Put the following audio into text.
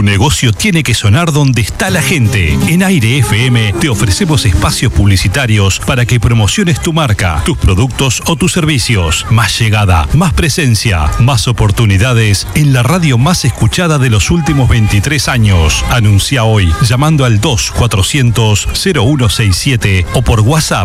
Tu negocio tiene que sonar donde está la gente. En Aire FM te ofrecemos espacios publicitarios para que promociones tu marca, tus productos o tus servicios. Más llegada, más presencia, más oportunidades en la radio más escuchada de los últimos 23 años. Anuncia hoy llamando al 2400-0167 o por WhatsApp